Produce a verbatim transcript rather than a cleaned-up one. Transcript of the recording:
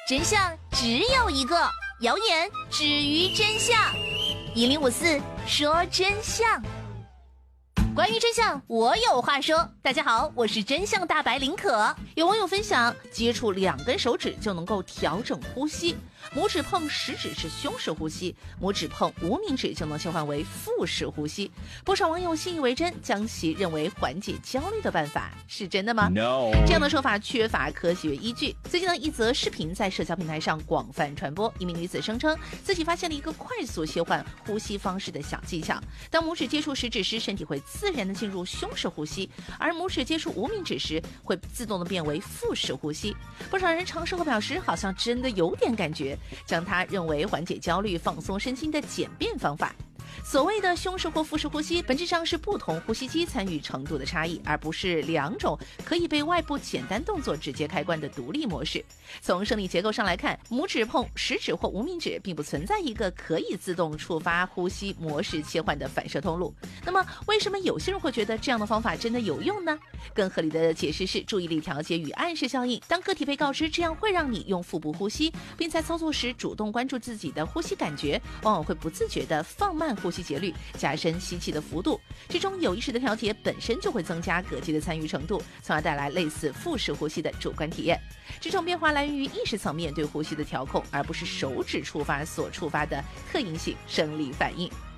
真相只有一个，谣言止于真相。一零五四说真相。关于真相，我有话说。大家好，我是真相大白林可。有网友分享，接触两根手指就能够调整呼吸，拇指碰食指是胸式呼吸，拇指碰无名指就能切换为腹式呼吸。不少网友信以为真，将其认为缓解焦虑的办法，是真的吗 ？No， 这样的说法缺乏科学依据。最近呢，一则视频在社交平台上广泛传播，一名女子声称自己发现了一个快速切换呼吸方式的小技巧。当拇指接触食指时，身体会自然的进入胸式呼吸，而拇指接触无名指时，会自动的变为腹式呼吸。不少人尝试后表示，好像真的有点感觉，将它认为缓解焦虑、放松身心的简便方法。所谓的胸式或腹式呼吸，本质上是不同呼吸机参与程度的差异，而不是两种可以被外部简单动作直接开关的独立模式。从生理结构上来看，拇指碰食指或无名指并不存在一个可以自动触发呼吸模式切换的反射通路。那么，为什么有些人会觉得这样的方法真的有用呢？更合理的解释是注意力调节与暗示效应。当个体被告知这样会让你用腹部呼吸，并在操作时主动关注自己的呼吸感觉，往往会不自觉地放慢呼吸节律，加深吸气的幅度。这种有意识的调节本身就会增加膈肌的参与程度，从而带来类似腹式呼吸的主观体验。这种变化来源于意识层面对呼吸的调控，而不是手指触发所触发的特应性生理反应。